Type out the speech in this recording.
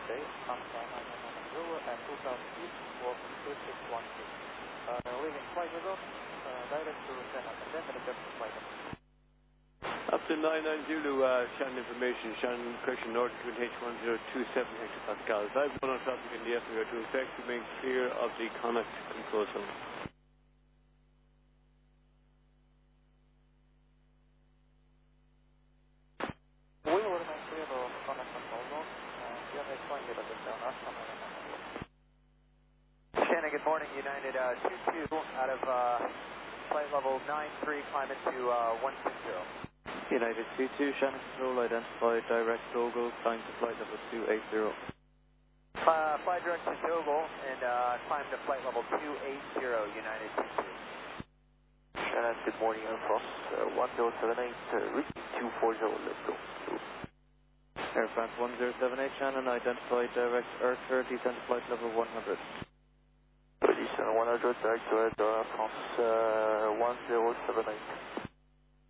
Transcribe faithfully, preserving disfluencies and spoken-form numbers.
Day, Alpha nine nine nine zero and two thousand east for two six one six. Uh, leaving flight results, uh, direct to Shannon, and then the depth of flight. Up to nine nine Zulu, uh, Shannon information, Shannon correction north between H one zero two seven hectopascals. I've one on traffic in the F we are to effect, remain clear of the Connacht control zone. We will remain clear of Connacht control zone. Uh, you have a flight data just down us. Shannon, good morning, United uh, two two out of uh, flight level nine three, climb into uh, one six zero. United two two, Shannon Control, identified direct Dogal, climb to flight level two eight zero. Uh, fly direct to Dogal and uh, climb to flight level two eight zero, United two two. Shannon, good morning, Air France uh, one zero seven eight, uh, reaching two four zero, let's go. Air France one zero seven eight, Shannon, identified direct Earth descent flight level one hundred. Descent one hundred, direct to Air France uh, one zero seven eight.